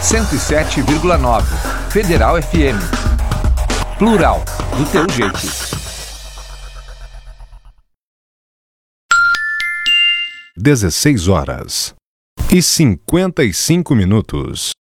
107,9. Federal FM. Plural, do teu jeito. 16 horas e 55 minutos.